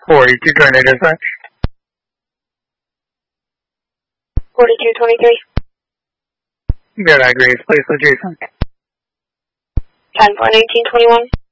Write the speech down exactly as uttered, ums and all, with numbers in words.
forty-two, turn to dispatch. forty-two twenty-three. Good, I agree. Place with Jason. ten four nineteen twenty-one.